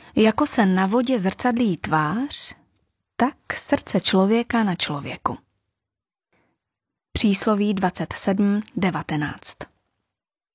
Jako se na vodě zrcadlí tvář, tak srdce člověka na člověku. Přísloví 27:19.